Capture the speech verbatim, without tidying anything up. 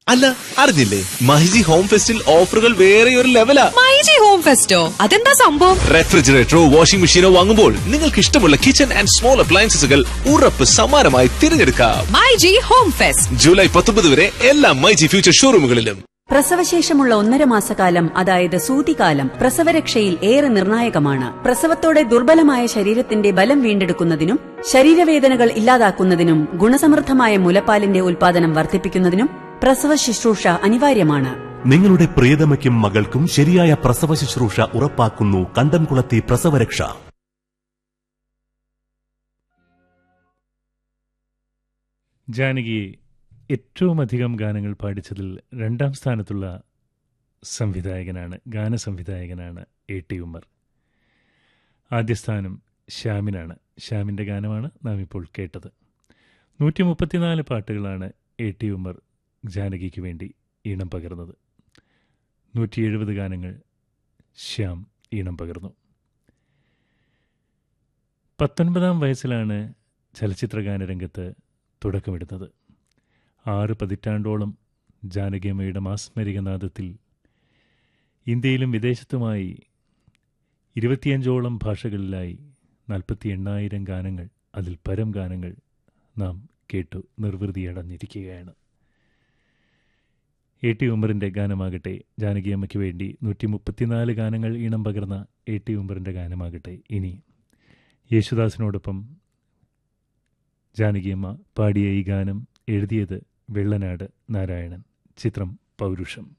അല്ല, അറിഞ്ഞില്ലേ? മൈജി ഹോം ഫെസ്റ്റിൽ ഓഫറുകൾ വേറെ ഒരു ലെവലാ. മൈജി ഹോം ഫെസ്റ്റോ? അതെന്താ സംഭവം? റെഫ്രിജറേറ്ററോ വാഷിംഗ് മെഷീനോ വാങ്ങുമ്പോൾ നിങ്ങൾക്ക് ഇഷ്ടമുള്ള കിച്ചൺ ആൻഡ് സ്മോൾ അപ്ലയൻസസുകൾ ഉറപ്പ് സമ്മാനമായി തിരഞ്ഞെടുക്കാം. മൈജി ഹോം ഫെസ്റ്റ് ജൂലൈ പത്തൊമ്പത് വരെ എല്ലാ മൈജി ഫ്യൂച്ചർ ഷോറൂമുകളിലും. പ്രസവശേഷമുള്ള ഒന്നര മാസക്കാലം, അതായത് സൂതികാലം, പ്രസവരക്ഷയിൽ ഏറെ നിർണായകമാണ്. പ്രസവത്തോടെ ദുർബലമായ ശരീരത്തിന്റെ ബലം വീണ്ടെടുക്കുന്നതിനും ശരീരവേദനകൾ ഇല്ലാതാക്കുന്നതിനും ഗുണസമൃദ്ധമായ മുലപ്പാലിന്റെ ഉൽപാദനം വർദ്ധിപ്പിക്കുന്നതിനും പ്രസവ ശുശ്രൂഷ അനിവാര്യമാണ്. നിങ്ങളുടെ പ്രിയതമയ്ക്കും മകൾക്കും ശരിയായ പ്രസവ ശുശ്രൂഷ ഉറപ്പാക്കുന്നു കണ്ടംകുളത്തി പ്രസവരക്ഷ. ജാനകിയെ ഏറ്റവും അധികം ഗാനങ്ങൾ പാടിച്ചതിൽ രണ്ടാം സ്ഥാനത്തുള്ള സംവിധായകനാണ് ഗാനസംവിധായകനാണ് എ ടി ഉമ്മർ. ആദ്യ സ്ഥാനം ശ്യാമിനാണ്. ശ്യാമിൻ്റെ ഗാനമാണ് നാം ഇപ്പോൾ കേട്ടത്. നൂറ്റി മുപ്പത്തിനാല് പാട്ടുകളാണ് എ ടി ഉമ്മർ ജാനകിക്ക് വേണ്ടി ഈണം പകർന്നത്. നൂറ്റി എഴുപത് ഗാനങ്ങൾ ശ്യാം ഈണം പകർന്നു. പത്തൊൻപതാം വയസ്സിലാണ് ചലച്ചിത്രഗാനരംഗത്ത് തുടക്കമിടുന്നത്. ആറ് പതിറ്റാണ്ടോളം ജാനകിയമ്മയുടെ മാസ്മരിക നാദത്തിൽ ഇന്ത്യയിലും വിദേശത്തുമായി ഇരുപത്തിയഞ്ചോളം ഭാഷകളിലായി നാൽപ്പത്തി എണ്ണായിരം ഗാനങ്ങൾ, അതിൽ പരം ഗാനങ്ങൾ നാം കേട്ടു നിർവൃതിയടഞ്ഞിരിക്കുകയാണ്. എ ടി ഉമ്മറിൻ്റെ ഗാനമാകട്ടെ, ജാനകിയമ്മയ്ക്ക് വേണ്ടി നൂറ്റി മുപ്പത്തിനാല് ഗാനങ്ങൾ ഈണം പകർന്ന എ ടി ഉമ്മറിൻ്റെ ഗാനമാകട്ടെ ഇനി യേശുദാസിനോടൊപ്പം ജാനകിയമ്മ പാടിയ ഈ ഗാനം എഴുതിയത് വെള്ളനാട് നാരായണൻ. ചിത്രം പൗരുഷം.